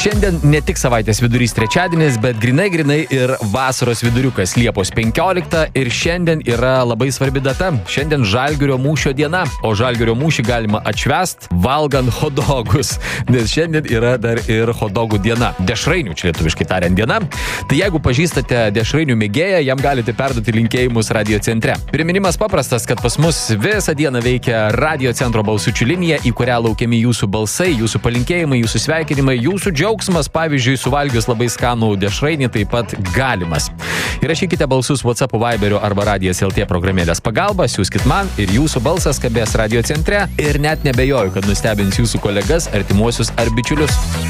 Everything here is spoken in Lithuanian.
Šiandien ne tik savaitės vidurys trečiadienis, bet grinai ir vasaros viduriukas Liepos 15 ir šiandien yra labai svarbi data. Šiandien Žalgirio mūšio diena, o Žalgirio mūšį galima atšvęst valgant hotdogus, nes šiandien yra dar ir hotdogų diena. Dešrainių, čia lietuviškai tariant, diena. Tai jeigu pažįstate dešrainių mėgėją, jam galite perduoti linkėjimus radio centre. Priminimas paprastas, kad pas mus visą dieną veikia radio centro balsučių linija, į kurią laukiami jūsų balsai, jūsų palinkėjimai, jūsų sveikinimai, jūsų džiaugsmas, pavyzdžiui, suvalgius labai skanų dešrainį, taip pat galimas. Įrašykite balsus WhatsApp, Viberio arba Radijas LT programėlės pagalba, siųskit man ir jūsų balsas skambės radio centre ir net nebejoju, kad nustebins jūsų kolegas, artimuosius ar bičiulius.